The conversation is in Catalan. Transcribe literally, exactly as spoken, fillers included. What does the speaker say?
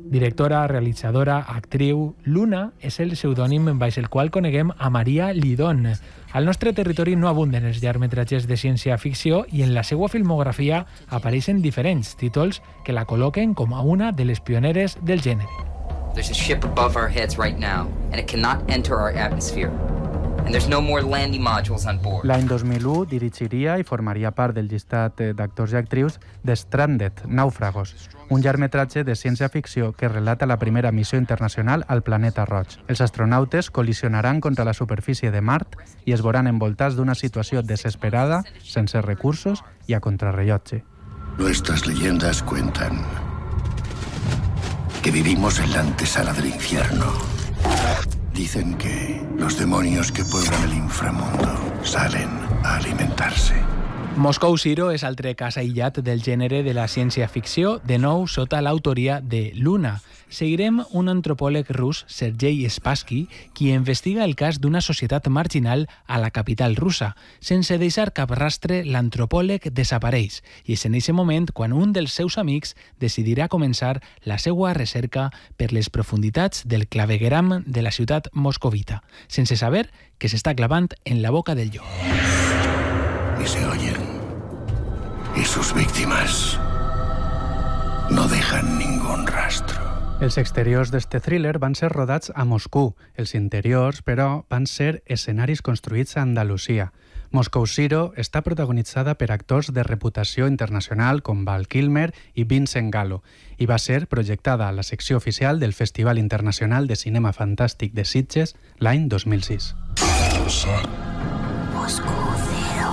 Directora, realitzadora, actriu, Luna és el pseudònim baix el qual coneguem a Maria Lidón. Al nostre territori no abunden els llargmetratges de ciència-ficció i en la seva filmografia apareixen diferents títols que la col·loquen com a una de les pioneres del gènere. There's a ship above our heads right now, and it cannot enter our atmosphere. And there's no more landing modules on board. L'any dos mil u dirigiria i formaria part del llistat d'actors i actrius de Stranded, Nàufragos, un llargmetratge de ciència-ficció que relata la primera missió internacional al planeta roig. Els astronautes col·lisionaran contra la superfície de Mart i es veuran envoltats d'una situació desesperada, sense recursos i a contrarrellotge. Nuestras leyendas cuentan que vivimos en la antesala del infierno. Dicen que los demonios que pueblan el inframundo salen a alimentarse. Moscow Zero és altre cas aïllat del gènere de la ciència-ficció, de nou sota l'autoria de Luna. Seguirem un antropòleg rus, Sergei Spassky, qui investiga el cas d'una societat marginal a la capital russa. Sense deixar cap rastre, l'antropòleg desapareix i és en aquest moment quan un dels seus amics decidirà començar la seva recerca per les profunditats del clavegueram de la ciutat moscovita, sense saber que s'està clavant en la boca del llop. Y se oyen. Y sus víctimas no dejan ningún rastro. Els exteriors d'este thriller van ser rodats a Moscou. Els interiors, però, van ser escenaris construïts a Andalusia. Moscow Zero està protagonitzada per actors de reputació internacional com Val Kilmer i Vincent Gallo i va ser projectada a la secció oficial del Festival Internacional de Cinema Fantàstic de Sitges l'any dos mil sis. Moscou